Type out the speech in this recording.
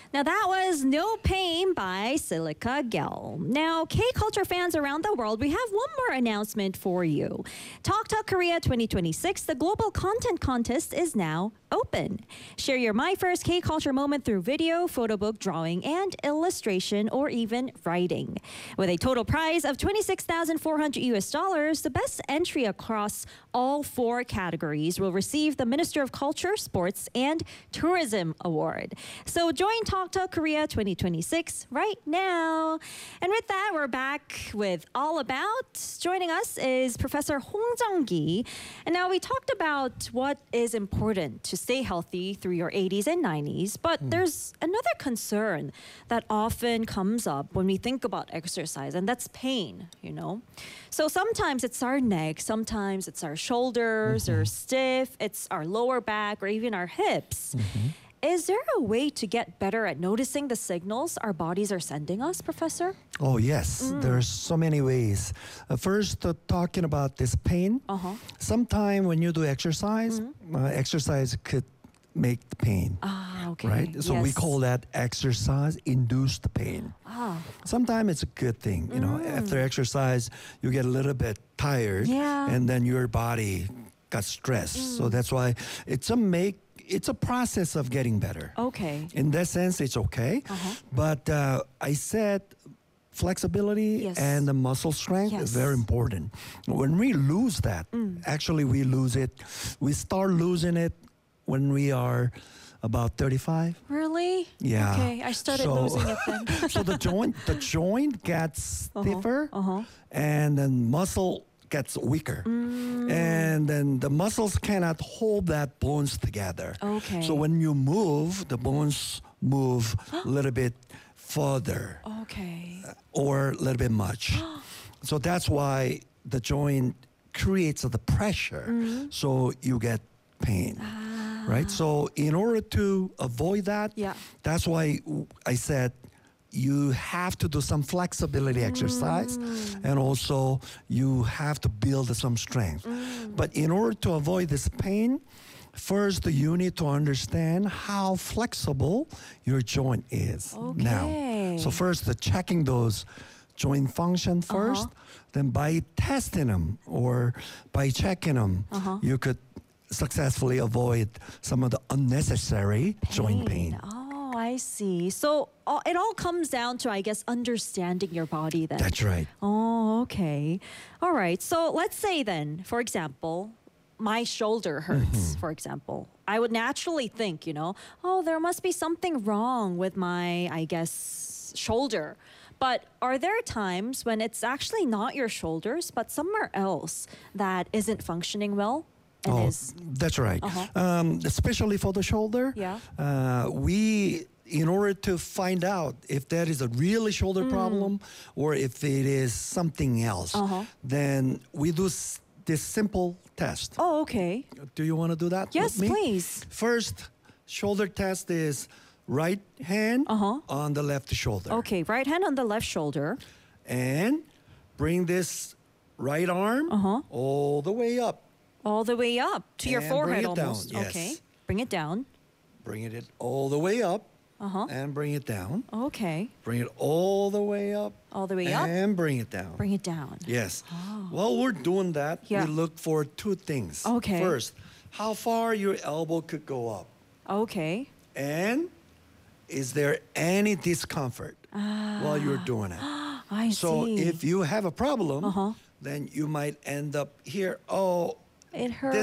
Now that was No Pain by Silica Gel. Now, K-culture fans around the world, we have one more announcement for you. Talk Talk Korea 2026, the global content contest is now open. Share your My First K-culture moment through video, photo book, drawing, and illustration, or even writing. With a total prize of $26,400, the best entry across all four categories will receive the Minister of Culture, Sports, and Tourism Award. So join Talk Talk Korea 2026 right now. And with that, we're back with All About. Joining us is Professor Hong Jung-gi. And now we talked about what is important to stay healthy through your 80s and 90s, but there's another concern that often comes up when we think about exercise, and that's pain, you know? So sometimes it's our neck, sometimes it's our shoulders or stiff, it's our lower back or even our hips. Is there a way to get better at noticing the signals our bodies are sending us, Professor? Oh, yes. There's so many ways. First, talking about this pain. Sometime when you do exercise, exercise could make the pain. Okay. Right? So we call that exercise-induced pain. Sometimes it's a good thing. You know, after exercise, you get a little bit tired, and then your body got stressed. So that's why it's a process of getting better. Okay. In that sense, it's okay. But I said flexibility and the muscle strength is very important. When we lose that, actually we lose it. We start losing it when we are about 35. Really? Yeah. Okay, I started losing it then. So the joint gets stiffer, and then muscle gets weaker. And then the muscles cannot hold that bones together. Okay. So when you move, the bones move a little bit further or a little bit much. So that's why the joint creates the pressure, so you get pain. Right? So in order to avoid that, that's why I said you have to do some flexibility exercise, and also you have to build some strength. But in order to avoid this pain, first you need to understand how flexible your joint is now. So first, checking those joint function first, then by testing them or by checking them, you could successfully avoid some of the unnecessary joint pain. I see. So it all comes down to, I guess, understanding your body then. That's right. Oh, okay. All right. So let's say then, for example, my shoulder hurts, for example. I would naturally think, there must be something wrong with my, I guess, shoulder. But are there times when it's actually not your shoulders, but somewhere else that isn't functioning well? That's right. Especially for the shoulder, in order to find out if that is a really shoulder problem or if it is something else, then we do this simple test. Oh, okay. Do you want to do that? Yes, with me? please. First, shoulder test is right hand on the left shoulder. Okay, right hand on the left shoulder. And bring this right arm all the way up. All the way up to your forehead almost. Down, yes. Okay. Bring it down. Bring it all the way up and bring it down. Okay. Bring it all the way up. All the way up. And bring it down. Bring it down. Yes. While we're doing that, we look for two things. Okay. First, how far your elbow could go up. Okay. And is there any discomfort while you're doing it? I see. So if you have a problem, then you might end up here. Oh, it hurts.